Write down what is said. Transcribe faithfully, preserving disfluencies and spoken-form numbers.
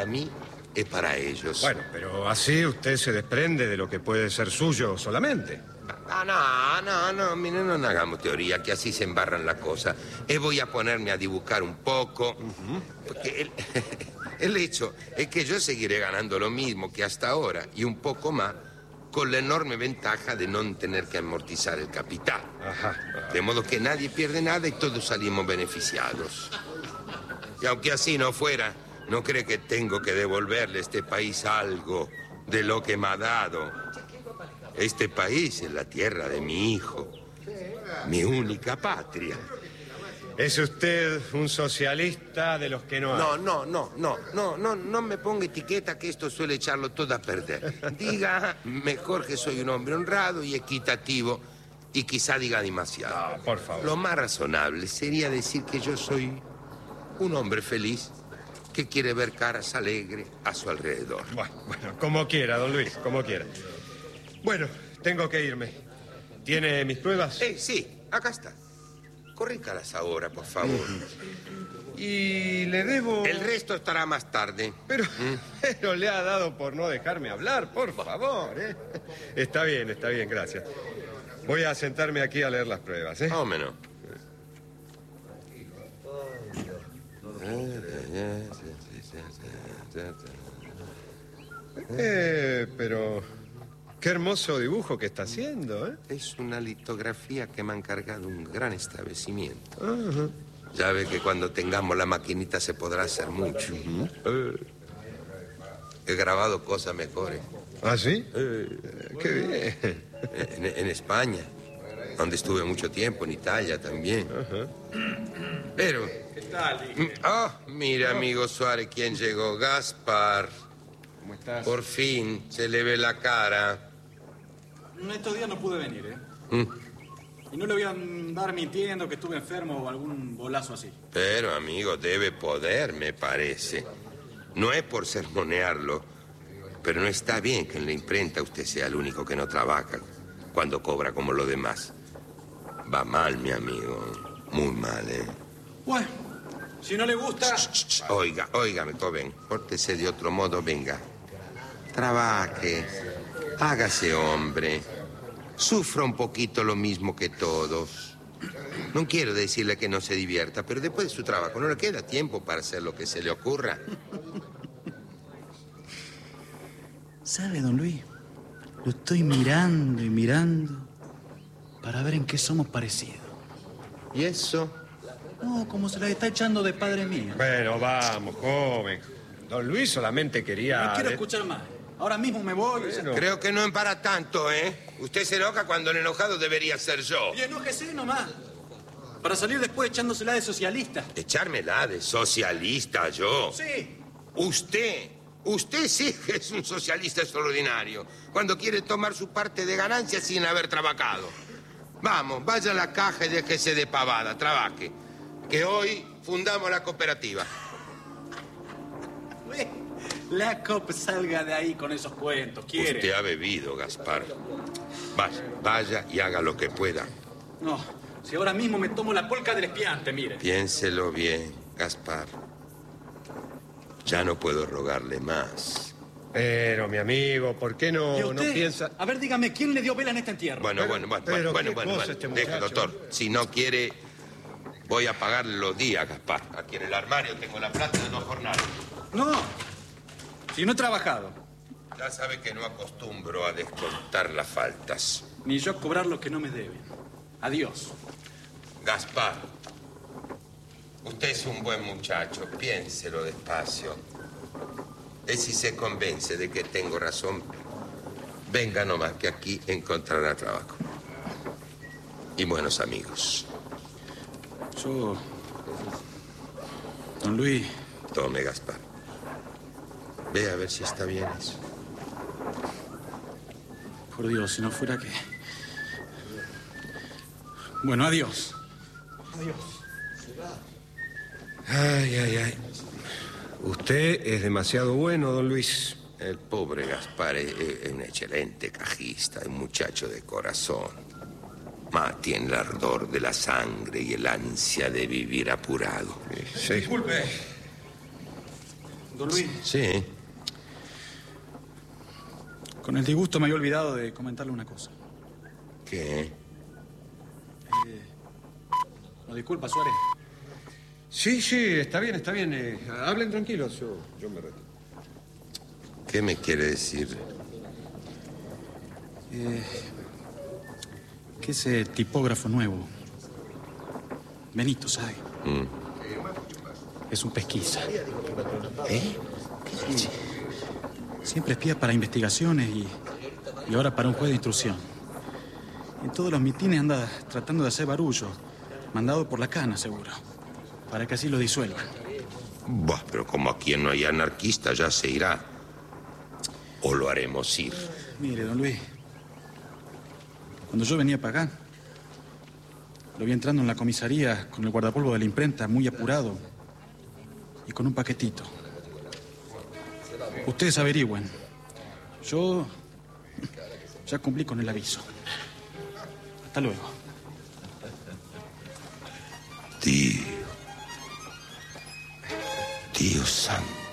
para mí es para ellos. Bueno, pero así usted se desprende de lo que puede ser suyo solamente. Ah, no, no, no, mire, no hagamos teoría, que así se embarran las cosas. Eh, voy a ponerme a dibujar un poco, uh-huh. porque el, el hecho es que yo seguiré ganando lo mismo que hasta ahora, y un poco más, con la enorme ventaja de no tener que amortizar el capital. Ajá, ajá. De modo que nadie pierde nada y todos salimos beneficiados. Y aunque así no fuera, ¿no cree que tengo que devolverle a este país algo de lo que me ha dado? Este país es la tierra de mi hijo, mi única patria. ¿Es usted un socialista de los que no hay? No, no, no, no, no, no, no me ponga etiqueta que esto suele echarlo todo a perder. Diga mejor que soy un hombre honrado y equitativo y quizá diga demasiado. No, por favor. Lo más razonable sería decir que yo soy un hombre feliz que quiere ver caras alegres a su alrededor. Bueno, bueno, como quiera, don Luis, como quiera. Bueno, tengo que irme. ¿Tiene mis pruebas? Eh, sí, acá está. Corrícalas ahora, por favor. Y le debo... El resto estará más tarde. Pero, ¿Mm? pero le ha dado por no dejarme hablar, por favor, ¿eh? Está bien, está bien, gracias. Voy a sentarme aquí a leer las pruebas, ¿eh? Oh, menos. Eh, pero... Qué hermoso dibujo que está haciendo, ¿eh? Es una litografía que me ha encargado un gran establecimiento. Uh-huh. Ya ve que cuando tengamos la maquinita se podrá hacer mucho. Uh-huh. eh, he grabado cosas mejores. ¿Ah, sí? Eh, Qué bien. En, en España, donde estuve mucho tiempo, en Italia también. Uh-huh. Pero... ¿Qué tal? Ah, oh, mira, amigo Suárez, ¿quién llegó? Gaspar. ¿Cómo estás? Por fin, se le ve la cara. Estos días no pude venir, ¿eh? ¿Mm? Y no le voy a andar mintiendo que estuve enfermo o algún bolazo así. Pero, amigo, debe poder, me parece. No es por sermonearlo, pero no está bien que en la imprenta usted sea el único que no trabaja cuando cobra como los demás. Va mal, mi amigo. Muy mal, ¿eh? Bueno, si no le gusta... Ch, ch, ch. Oiga, óigame, joven. Pórtese de otro modo, venga. Trabaje. Hágase hombre. Sufra un poquito lo mismo que todos. No quiero decirle que no se divierta, pero después de su trabajo no le queda tiempo para hacer lo que se le ocurra. ¿Sabe, don Luis? Lo estoy mirando y mirando para ver en qué somos parecidos. ¿Y eso? No, como se la está echando de padre mío. Bueno, vamos, joven. Don Luis solamente quería... No quiero escuchar más. Ahora mismo me voy. Bueno. Creo que no es para tanto, ¿eh? Usted se enoja cuando el enojado debería ser yo. Y enójese nomás. Para salir después echándosela de socialista. ¿Echármela de socialista yo? Sí. Usted, usted sí que es un socialista extraordinario. Cuando quiere tomar su parte de ganancia sin haber trabajado. Vamos, vaya a la caja y déjese de pavada, trabaje. Que hoy fundamos la cooperativa. La copa salga de ahí con esos cuentos, ¿quiere? Usted ha bebido, Gaspar. Vaya, vaya y haga lo que pueda. No, si ahora mismo me tomo la polca del espiante, mire. Piénselo bien, Gaspar. Ya no puedo rogarle más. Pero, mi amigo, ¿por qué no, ¿Y usted? no piensa...? A ver, dígame, ¿quién le dio vela en este entierro? Bueno, Pero- bueno, bueno, pero bueno, qué bueno, cosa bueno. este Deje, muchacho. doctor. Si no quiere, voy a pagarle los días, Gaspar. Aquí en el armario tengo la plata de los jornales. No, si no he trabajado. Ya sabe que no acostumbro a descontar las faltas. Ni yo a cobrar lo que no me deben. Adiós. Gaspar, usted es un buen muchacho. Piénselo despacio. Y si se convence de que tengo razón, venga nomás que aquí encontrará trabajo. Y buenos amigos. Yo... Don Luis... Tome, Gaspar. Ve a ver si está bien eso. Por Dios, si no fuera que... Bueno, adiós. Adiós. Ay, ay, ay. Usted es demasiado bueno, don Luis. El pobre Gaspar es, es un excelente cajista, un muchacho de corazón. Mas tiene el ardor de la sangre y el ansia de vivir apurado. Sí. Disculpe. Don Luis. Sí. Con el disgusto me había olvidado de comentarle una cosa. ¿Qué? Eh, ¿No disculpa, Suárez? Sí, sí, está bien, está bien. Eh, hablen tranquilos, yo, yo me retiro. ¿Qué me quiere decir? Eh, que ese tipógrafo nuevo, Benito, ¿sabe? Mm. Es un pesquisa. ¿Eh? Sí. Siempre espía para investigaciones y, y ahora para un juez de instrucción. En todos los mitines anda tratando de hacer barullo, mandado por la cana, seguro, para que así lo disuelvan. Bah, pero como aquí no hay anarquista, ya se irá. O lo haremos ir. Mire, don Luis, cuando yo venía para acá, lo vi entrando en la comisaría con el guardapolvo de la imprenta, muy apurado, y con un paquetito. Ustedes averigüen. Yo ya cumplí con el aviso. Hasta luego. Tío. Dios santo.